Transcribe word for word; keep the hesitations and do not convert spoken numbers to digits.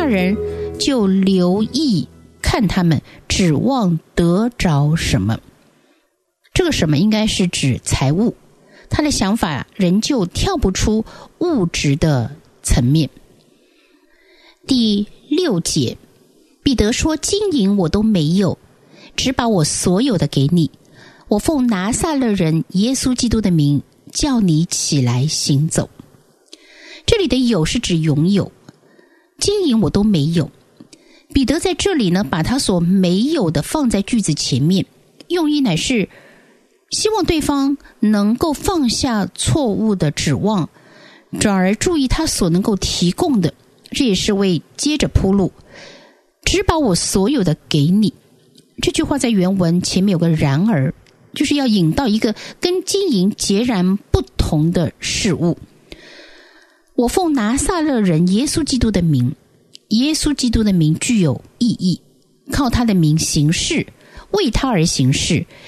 人就留意看他们，指望得着什么。这个什么应该是指财物，他的想法仍旧跳不出物质的层面。第六节，彼得说，金银我都没有，只把我所有的给你，我奉拿撒勒人耶稣基督的名叫你起来行走。这里的有是指拥有，金银我都没有。彼得在这里呢，把他所没有的放在句子前面，用意乃是希望对方能够放下错误的指望，转而注意他所能够提供的，这也是为接着铺路。只把我所有的给你，这句话在原文前面有个然而，就是要引到一个跟金银截然不同的事物。我奉拿撒勒人耶稣基督的名，耶稣基督的名具有意义，靠他的名行事，为他而行事，